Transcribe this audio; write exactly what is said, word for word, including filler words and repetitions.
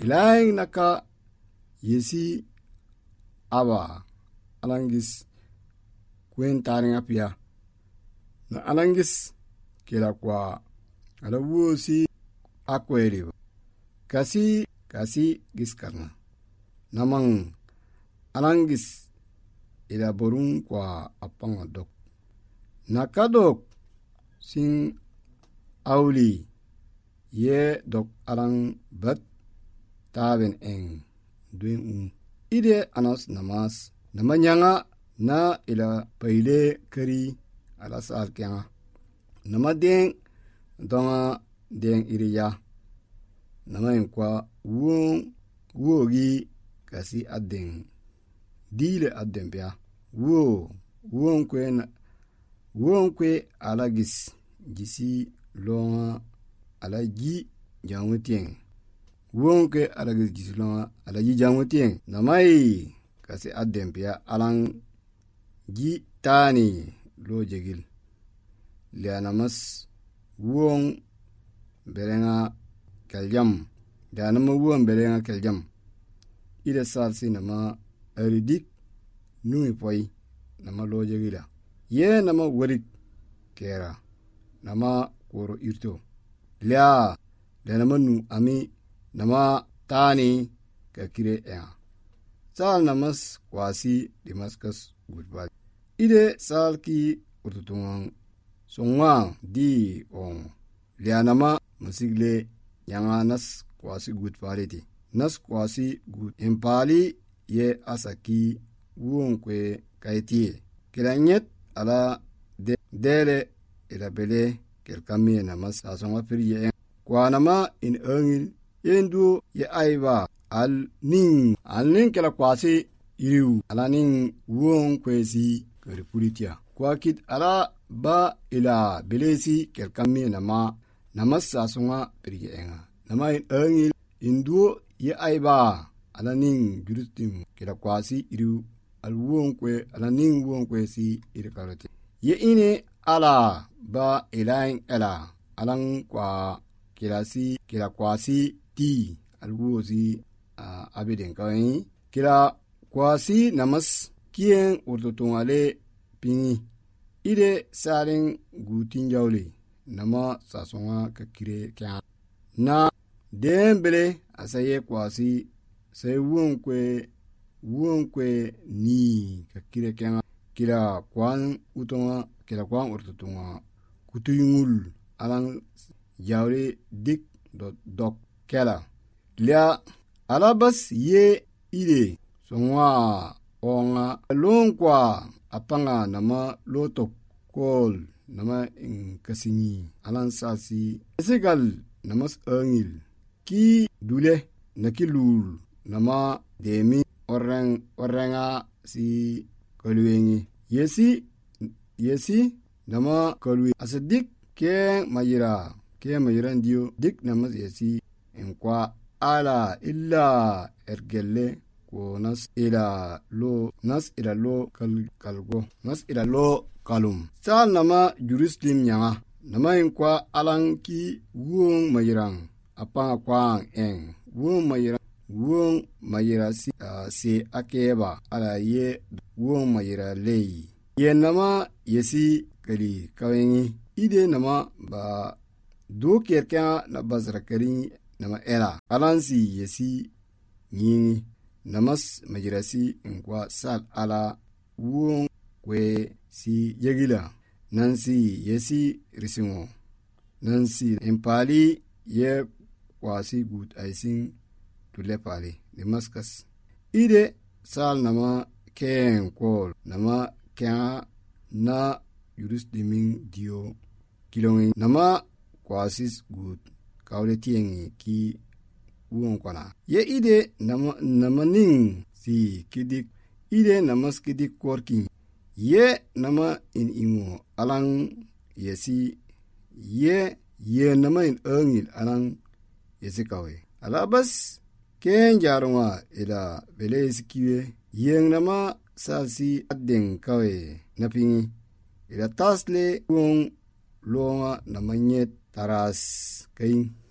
Ilaing naka yesi aba alangis kwen taring apia na alangis kila kwa ala wuosi akweli kasi kasi giskarna namang alangis ila borun kwa apanga dok nakadok sin awli ye dok alang bat taben eng duen um ide anas namas namanyanga na ila paile kari ala sal kyanga nama deng donga deng iriya nama kwa wong wogi kasi adeng dile adem bia wo won kwe won kwe alagis gisi longa alagi jamutien won kwe alagis gisi longa alagi jamutien namai kasi adem bia alang gi tani lo jegil lianamas won berenga kaljam danama won berenga kaljam ida salsi nama aridik nui poi nama loje gila ye nama warik kera nama koro irto lia da nama nu ami nama tani ka kire ya sal namas kwasi Damascus goodbye ide sal ki ututungang songwa di on lia nama musigle yanga nas kwasi goodbye ti nas kwasi good empali ye asaki wonkwe kaitie kilanyet ala de dele ila bele kelkamie na masa songa piriye kwa nama in angil yendu ye aiba al ning al ning kela kwasi iriu ala ning wonkwe si keripuritia kwa kit ala ba ila belesi kelkamie na ma namasa songa piriye nga nama in angil indu ye aiba ala ning juristim kila kwasi iriu al wonkwe ala ning wonkwe si irikarote ye ine ala ba ilain ala alang kwa kila si kila kwasi ti al wozi uh, abiden kawai kila kwasi namas kien urtotungale pingi ide saring gutin jawle nama sasonga kakire kya na dembele asaye kwasi sai wonkwe wonkwe ni kakire kya kila kwan utonga kila kwan urtutunga kutuyungul alang jawle dik dot dok kela lia alabas ye ide songwa onga lonkwa apanga nama lotok kol nama inkasingi alan sasi esegal namas angil ki dule nakilul nama demi orang orenga si kolwengi yesi yesi nama kolwi asadik ke mayira ke mayira ndio dik namas yesi enkwa ala illa ergelle ko nas ila lo nas ila lo kal kalgo nas ila lo kalum sal nama Jerusalem nyanga nama enkwa alanki wong mayirang apanga kwang eng wong mayira wong mayira si uh, se akeba ala ye wong mayira lei ye nama yesi kali kawengi ide nama ba do kerka na bazra kari nama era alansi yesi nyingi namas mayira si ngwa sal ala wong kwe si yegila nansi yesi risingo nansi empali ye kwasi good aisin tule pali Damascus ide sal nama ken kol nama ken na Jerusalem dio kilongi nama kwasis good kawle tiengi ki uon kwana ye ide nama nama ning si kidik ide namas kidik korking ye nama in imo alang yesi ye ye nama in angil alang yesi kawe alabas ken jarunga ila belesi kiwe yeng nama sasi adeng kawe napingi ila tasle kung longa namanyet taras kain